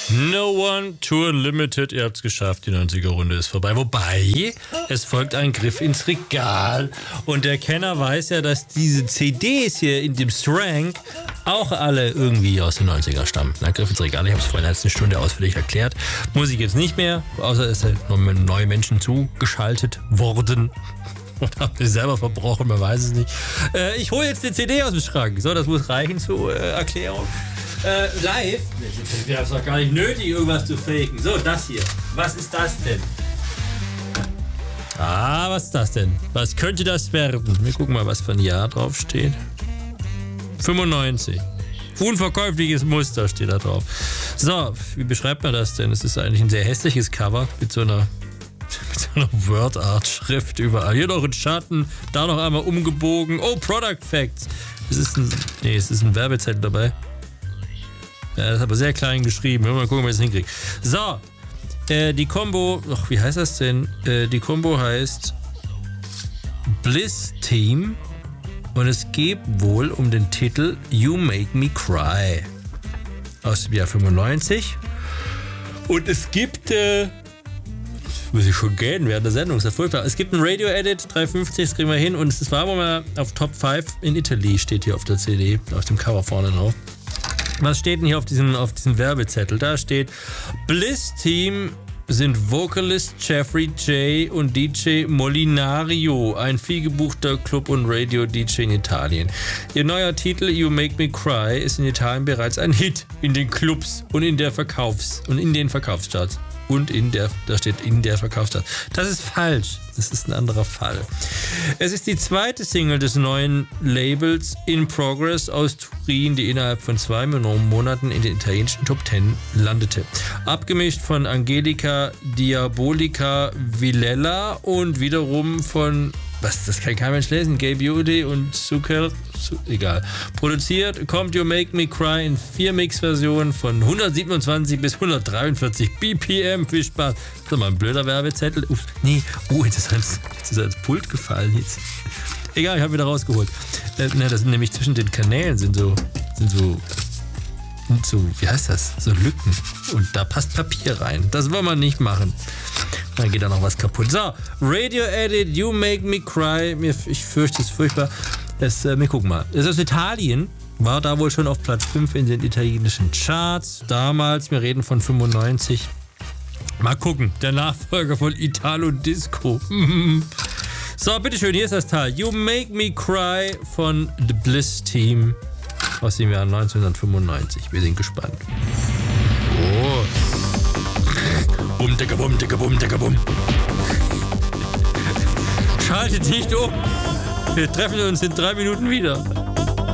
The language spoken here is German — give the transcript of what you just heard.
No One Tour Limited, ihr habt's geschafft, die 90er-Runde ist vorbei. Wobei, es folgt ein Griff ins Regal. Und der Kenner weiß ja, dass diese CDs hier in dem Strank auch alle irgendwie aus den 90er stammen. Na, Griff ins Regal, ich habe es vorhin eine Stunde ausführlich erklärt. Muss ich jetzt nicht mehr, außer es sind neue Menschen zugeschaltet worden. Und haben wir selber verbrochen, man weiß es nicht. Ich hole jetzt die CD aus dem Schrank. So, das muss reichen zur Erklärung. Live. Wir haben es doch gar nicht nötig, irgendwas zu faken. So, das hier. Was ist das denn? Was ist das denn? Was könnte das werden? Wir gucken mal, was für ein Jahr drauf steht. 95. Unverkäufliches Muster steht da drauf. So, wie beschreibt man das denn? Es ist eigentlich ein sehr hässliches Cover mit so einer Word-Art-Schrift überall. Hier noch ein Schatten, da noch einmal umgebogen. Oh, Product Facts. Es ist ein Werbezettel dabei. Ja, das ist aber sehr klein geschrieben. Mal gucken, ob ich das hinkriege. So, die Combo, wie heißt das denn? Die Combo heißt Bliss Team und es geht wohl um den Titel You Make Me Cry aus dem Jahr 95. Und es gibt, muss ich schon gehen während der Sendung, ist ja furchtbar. Es gibt ein Radio-Edit, 350, das kriegen wir hin und es war wohl mal auf Top 5 in Italy, steht hier auf der CD, auf dem Cover vorne drauf. Was steht denn hier auf diesem Werbezettel? Da steht, Bliss Team sind Vocalist Jeffrey J. und DJ Molinario, ein vielgebuchter Club- und Radio-DJ in Italien. Ihr neuer Titel You Make Me Cry ist in Italien bereits ein Hit in den Clubs und in den Verkaufscharts. Da steht in der Verkaufsstadt. Das ist falsch. Das ist ein anderer Fall. Es ist die zweite Single des neuen Labels In Progress aus Turin, die innerhalb von 2 Monaten in den italienischen Top 10 landete. Abgemischt von Angelica Diabolica Villela und wiederum von, das kann kein Mensch lesen, Gay Beauty und Zucker. Egal. Produziert kommt You Make Me Cry in 4 Mix-Versionen von 127 bis 143 BPM. Viel Spaß. Das ist mal ein blöder Werbezettel. Ups. Nee. Jetzt ist er ins Pult gefallen. Jetzt. Egal, ich habe wieder rausgeholt. Das sind nämlich zwischen den Kanälen sind so, wie heißt das? So Lücken. Und da passt Papier rein. Das wollen wir nicht machen. Dann geht da noch was kaputt. So, Radio Edit, You Make Me Cry. Ich fürchte es furchtbar. Wir gucken mal. Das ist aus Italien. War da wohl schon auf Platz 5 in den italienischen Charts. Damals, wir reden von 95. Mal gucken. Der Nachfolger von Italo Disco. So, bitteschön, hier ist das Teil. You Make Me Cry von The Bliss Team aus dem Jahr 1995. Wir sind gespannt. Oh. Bum, dicke, bum, dicke, bum, dicke, bum. Schaltet nicht um. Wir treffen uns in 3 Minuten wieder.